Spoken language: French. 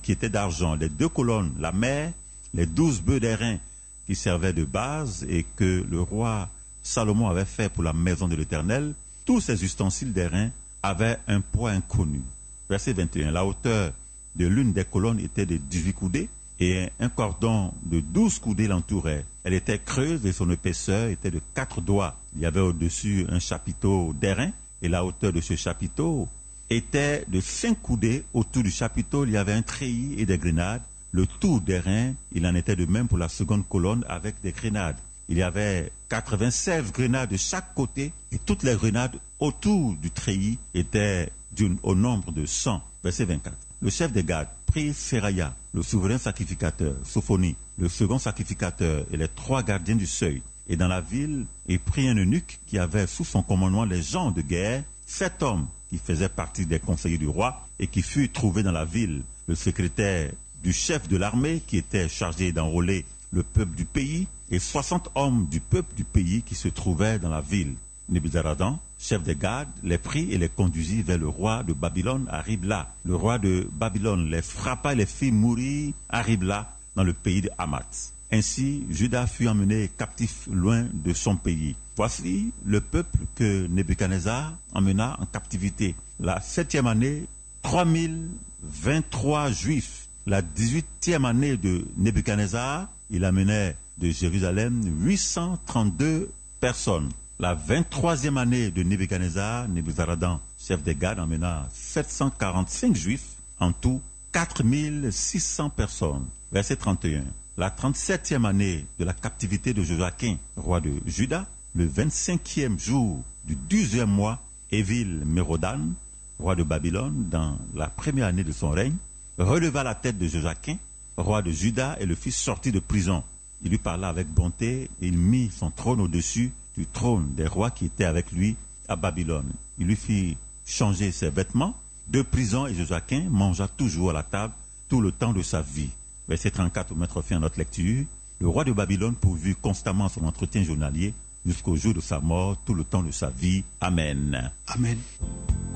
qui étaient d'argent, les 2 colonnes, la mer, les 12 bœufs d'airain qui servaient de base et que le roi Salomon avait fait pour la maison de l'Éternel. Tous ces ustensiles d'airain avaient un poids inconnu. Verset 21. La hauteur de l'une des colonnes était de 18 coudées et un cordon de 12 coudées l'entourait. Elle était creuse et son épaisseur était de 4 doigts. Il y avait au-dessus un chapiteau d'airain et la hauteur de ce chapiteau était de 5 coudées. Autour du chapiteau, il y avait un treillis et des grenades. Le tout d'airain, il en était de même pour la seconde colonne avec des grenades. Il y avait 96 grenades de chaque côté et toutes les grenades autour du treillis étaient au nombre de 100. Verset 24. Le chef des gardes prit Seraya, le souverain sacrificateur, Sophonie, le second sacrificateur et les 3 gardiens du seuil. Et dans la ville, il prit un eunuque qui avait sous son commandement les gens de guerre, 7 hommes qui faisaient partie des conseillers du roi et qui furent trouvés dans la ville. Le secrétaire du chef de l'armée qui était chargé d'enrôler le peuple du pays et 60 hommes du peuple du pays qui se trouvaient dans la ville. Nebuzaradan, chef des gardes, les prit et les conduisit vers le roi de Babylone à Ribla. Le roi de Babylone les frappa et les fit mourir à Ribla dans le pays de Hamath. Ainsi, Juda fut emmené captif loin de son pays. Voici le peuple que Nebuchadnezzar emmena en captivité. La 7e année, 3023 Juifs. La 18e année de Nebuchadnezzar, il amenait de Jérusalem 832 personnes. La 23e année de Nebuchadnezzar, Nebuzaradan, chef des gardes, emmena 745 Juifs, en tout 4600 personnes. Verset 31. La 37e année de la captivité de Joachim, roi de Juda, le 25e jour du 12e mois, Évil-Mérodan, roi de Babylone, dans la première année de son règne, releva la tête de Joachim, roi de Juda, et le fit sortir de prison. Il lui parla avec bonté et il mit son trône au-dessus du trône des rois qui étaient avec lui à Babylone. Il lui fit changer ses vêtements de prison et Joachim mangea toujours à la table tout le temps de sa vie. Verset 34 pour mettre fin à notre lecture. Le roi de Babylone pourvut constamment son entretien journalier jusqu'au jour de sa mort, tout le temps de sa vie. Amen. Amen.